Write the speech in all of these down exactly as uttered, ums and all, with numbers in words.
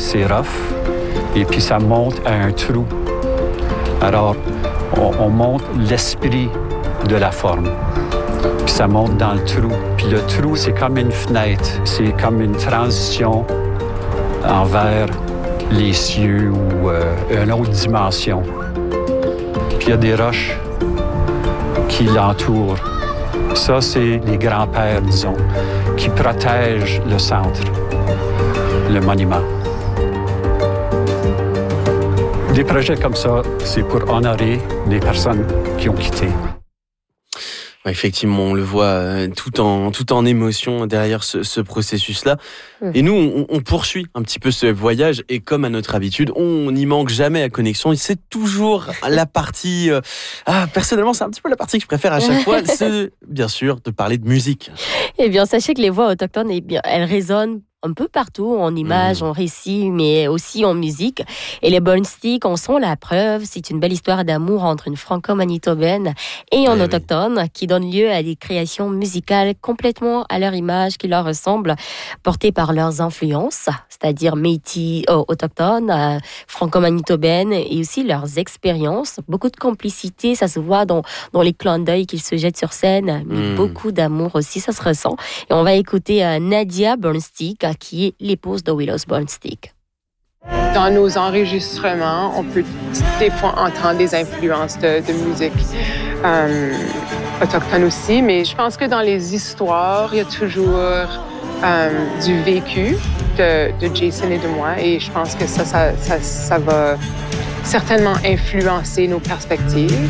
c'est rough, et puis ça monte à un trou. Alors, on, on monte l'esprit de la forme, puis ça monte dans le trou. Puis le trou, c'est comme une fenêtre, c'est comme une transition envers les cieux ou euh, une autre dimension. Puis il y a des roches qui l'entourent. Ça, c'est les grands-pères, disons, qui protègent le centre, le monument. Des projets comme ça, c'est pour honorer les personnes qui ont quitté. Effectivement, on le voit euh, tout en tout en émotion derrière ce, ce processus-là. Mmh. Et nous, on, on poursuit un petit peu ce voyage. Et comme à notre habitude, on n'y manque jamais à Connexion. Et c'est toujours la partie... Euh, ah, personnellement, c'est un petit peu la partie que je préfère à chaque fois. C'est bien sûr de parler de musique. Eh bien, sachez que les voix autochtones, eh bien, elles résonnent un peu partout, en images, mmh. en récits, mais aussi en musique. Et les Burn Sticks en sont la preuve. C'est une belle histoire d'amour entre une franco-manitobaine et un eh autochtone oui. qui donne lieu à des créations musicales complètement à leur image, qui leur ressemblent, portées par leurs influences, c'est-à-dire métis, oh, autochtones, euh, franco-manitobaines, et aussi leurs expériences. Beaucoup de complicité, ça se voit dans, dans les clins d'œil qu'ils se jettent sur scène, mais mmh. beaucoup d'amour aussi, ça se ressent. Et on va écouter euh, Nadia Burn Stick, qui est l'épouse de Willows Burn Stick. Dans nos enregistrements, on peut des fois entendre des influences de, de musique euh, autochtone aussi, mais je pense que dans les histoires, il y a toujours euh, du vécu de, de Jason et de moi, et je pense que ça, ça, ça, ça va certainement influencer nos perspectives.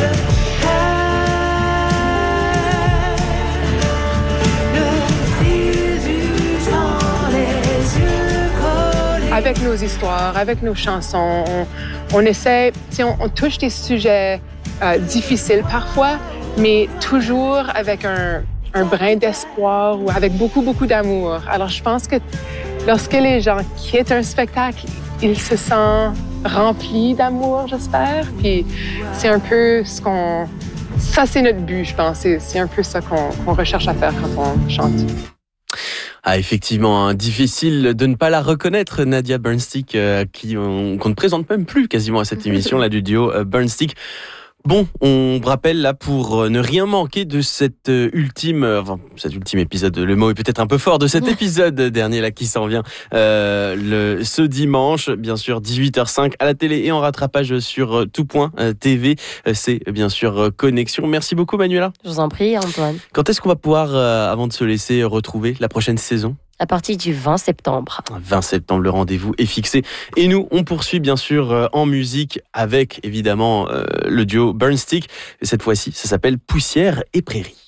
Avec nos histoires, avec nos chansons, on, on essaie, on, on touche des sujets euh, difficiles parfois, mais toujours avec un, un brin d'espoir ou avec beaucoup, beaucoup d'amour. Alors, je pense que lorsque les gens quittent un spectacle, ils se sentent remplis d'amour, j'espère. Puis c'est un peu ce qu'on... Ça, c'est notre but, je pense. C'est, c'est un peu ça qu'on, qu'on recherche à faire quand on chante. Ah, effectivement, hein, difficile de ne pas la reconnaître, Nadia Burn Stick, euh, qui, on, qu'on ne présente même plus quasiment à cette émission là du duo euh, Burn Stick. Bon, on rappelle là pour ne rien manquer de cet ultime, enfin cet ultime épisode, le mot est peut-être un peu fort, de cet épisode dernier là qui s'en vient euh, le, ce dimanche, bien sûr dix-huit heures cinq à la télé et en rattrapage sur Tout Point T V, c'est bien sûr Connexion. Merci beaucoup Manuela. Je vous en prie Antoine. Quand est-ce qu'on va pouvoir, euh, avant de se laisser, retrouver la prochaine saison ? À partir du vingt septembre. vingt septembre, le rendez-vous est fixé. Et nous, on poursuit bien sûr euh, en musique avec évidemment euh, le duo Burn Stick. Et cette fois-ci, ça s'appelle Poussière et Prairie.